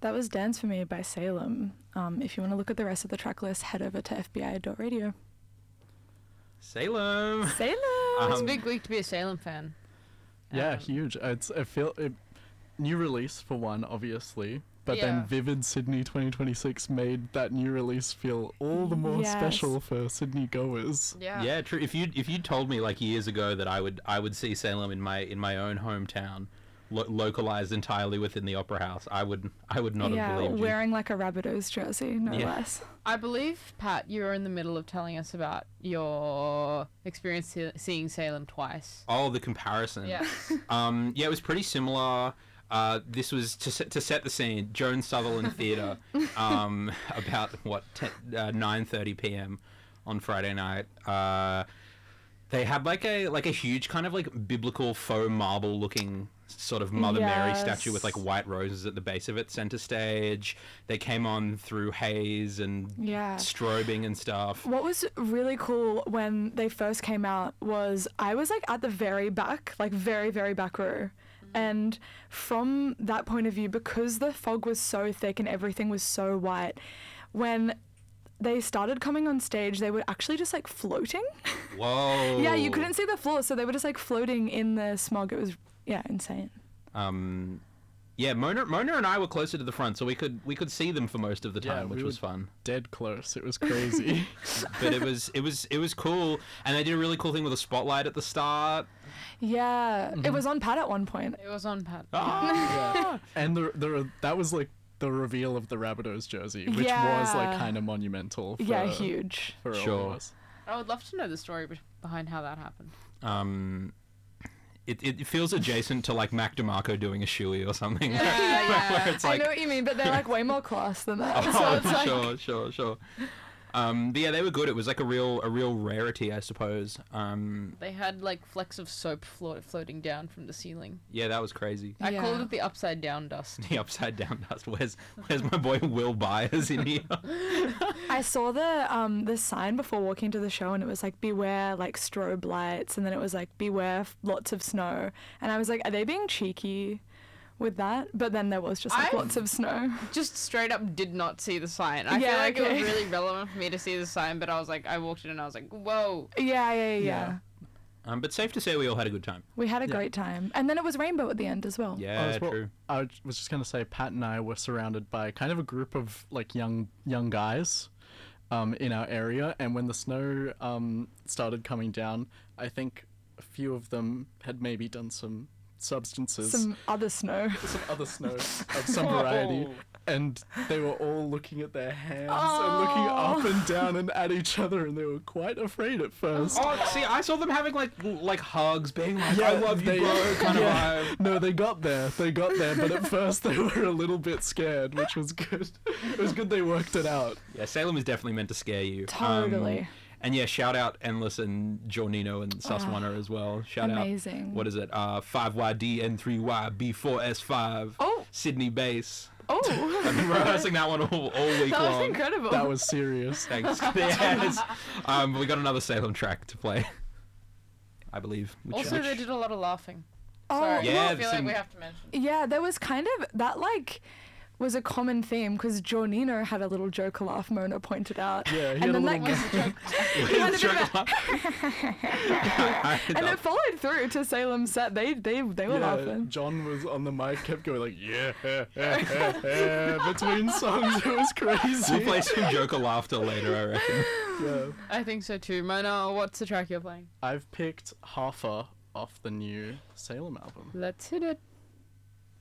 That was Dance For Me by Salem. If you want to look at the rest of the track list, head over to fbi.radio. Salem. Salem! It's a big week to be a Salem fan. Yeah, huge. New release for one, obviously, but Yeah. then Vivid Sydney 2026 made that new release feel all the more Yes. special for Sydney goers. Yeah, true. If you told me like years ago that I would see Salem in my own hometown, localized entirely within the Opera House, I would not have believed you. Wearing like a Rabbitohs jersey, no Yeah. less. I believe, Pat, you were in the middle of telling us about your experience seeing Salem twice. Oh, the comparison. Yeah. Yeah, it was pretty similar. This was to set the scene. Joan Sutherland Theatre, about 9:30 p.m. on Friday night. They had like a huge kind of like biblical faux marble looking sort of Mother Mary statue with like white roses at the base of it, center stage. They came on through haze and strobing and stuff. What was really cool when they first came out was I was like at the very back, like very, very back row. And from that point of view, because the fog was so thick and everything was so white, when they started coming on stage, they were actually just like floating. Whoa. Yeah, you couldn't see the floor, so they were just like floating in the smog. It was, insane. Yeah, Mona and I were closer to the front, so we could see them for most of the time, which was fun. Dead close. It was crazy. But it was cool, and they did a really cool thing with a spotlight at the start. Yeah, it was on Pat at one point. It was on Pat. Yeah. And that was like the reveal of the Rabbitohs jersey, which was like kind of monumental. Huge. For all Sure. of us. I would love to know the story behind how that happened. It feels adjacent to like Mac DeMarco doing a shoey or something. Yeah. Where it's I like, know what you mean, but they're like way more class than that. so it's like, sure. But yeah, they were good. It was like a real rarity, I suppose. They had like flecks of soap floating down from the ceiling. Yeah, that was crazy. I called it the upside down dust. The upside down dust. Where's my boy Will Byers in here? I saw the sign before walking to the show, and it was like beware like strobe lights, and then it was like beware lots of snow, and I was like, are they being cheeky with that? But then there was just like lots of snow. Just straight up did not see the sign. I feel like it was really relevant for me to see the sign, but I was like, I walked in and I was like, whoa. Yeah. But safe to say we all had a good time. We had a great time, and then it was rainbow at the end as well. Yeah, true. I was just gonna say, Pat and I were surrounded by kind of a group of like young guys in our area, and when the snow started coming down, I think a few of them had maybe done some substances, Some other snow of some variety, and they were all looking at their hands and looking up and down and at each other, and they were quite afraid at first. Oh, see, I saw them having like hugs, being like, I love you, bro, kind of vibe. No, they got there, but at first they were a little bit scared, which was good. It was good they worked it out. Yeah, Salem is definitely meant to scare you. Totally. And yeah, shout out Endless and Jornino and Suswanner as well. Shout amazing. out. What is it? 5YD N3Y B4S5. Oh. Sydney bass. Oh, I've been rehearsing that one all week that long. was incredible. That was serious. Thanks. Yes. We got another Salem track to play, I believe. Also, they did a lot of laughing. Oh, Sorry, yeah, I feel like we have to mention. Yeah, there was kind of that like was a common theme because Jornino had a little Joker laugh. Mona pointed out. Yeah, he and had a then little. he had a bit of a, and it followed through to Salem's set. They were laughing. John was on the mic, kept going like between songs. It was crazy. We'll play some Joker laughter later, I reckon. Yeah. I think so too. Mona, what's the track you're playing? I've picked Hafer off the new Salem album. Let's hit it.